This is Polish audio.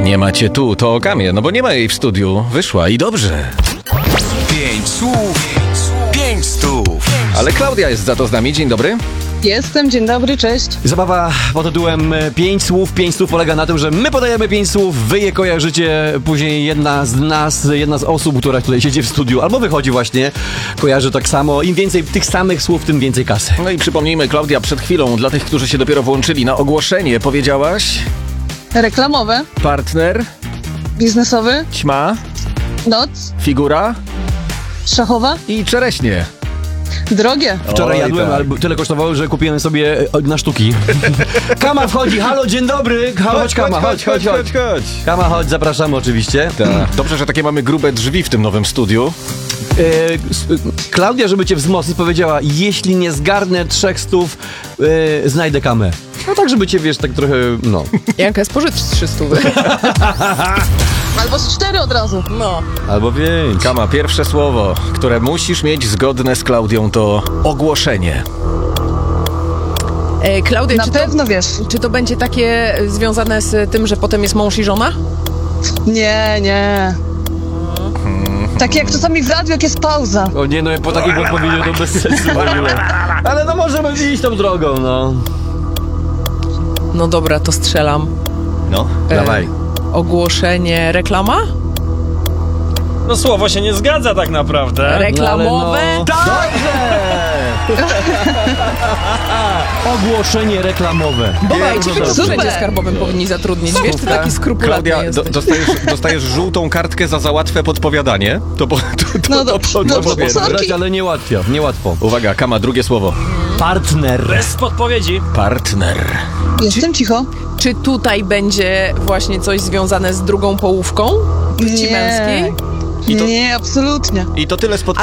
Nie macie tu, to o Kamie, no bo nie ma jej w studiu. Wyszła i dobrze. 5 słów, 5 stów. Ale Klaudia jest za to z nami. Dzień dobry. Jestem, dzień dobry, cześć. Zabawa pod tytułem 5 słów. 5 słów polega na tym, że my podajemy 5 słów, wy je kojarzycie, później jedna z osób, która tutaj siedzi w studiu, albo wychodzi właśnie, kojarzy tak samo. Im więcej tych samych słów, tym więcej kasy. No i przypomnijmy, Klaudia, przed chwilą, dla tych, którzy się dopiero włączyli, na ogłoszenie powiedziałaś Reklamowe, partner, biznesowy, ćma, noc, figura szachowa, i czereśnie. drogie. Wczoraj Oj, jadłem, tak. albo tyle kosztowało, że kupiłem sobie na sztuki. Kama wchodzi, halo, dzień dobry. Chodź, Kama, chodź. Kama, chodź, zapraszamy oczywiście. Tak. Dobrze, że takie mamy grube drzwi w tym nowym studiu. Klaudia, żeby cię wzmocnić, powiedziała, jeśli nie zgarnę 300, znajdę Kamę. No tak, żeby cię, wiesz, tak trochę, no. Janka, spożycz 300. Albo z 4 od razu. No. Albo 5. Kama, pierwsze słowo, które musisz mieć zgodne z Klaudią, to ogłoszenie. Klaudia, Na pewno wiesz. czy to będzie takie związane z tym, że potem jest mąż i żona? Nie. Tak jak czasami w radiu, jak jest pauza. O nie, no po takiej odpowiedzi to bez sensu w ogóle. Ale no możemy iść tą drogą, no. No dobra, to strzelam. No. Dawaj. Ogłoszenie, reklama? No słowo się nie zgadza tak naprawdę. Reklamowe? No, dobrze! Ogłoszenie reklamowe. Boba, i ciebie w Super. urzędzie skarbowym powinni zatrudnić. Wiesz, ty taki skrupulatny Klaudia, jesteś. dostajesz żółtą kartkę za łatwe podpowiadanie. No dobrze, powiedzmy. sorki. Ale niełatwo. Uwaga, Kama, drugie słowo. Partner. Bez podpowiedzi. Partner. Jestem cicho. Czy tutaj będzie właśnie coś związane z drugą połówką? Płci męskiej? I to- Nie, absolutnie. I to tyle z Ale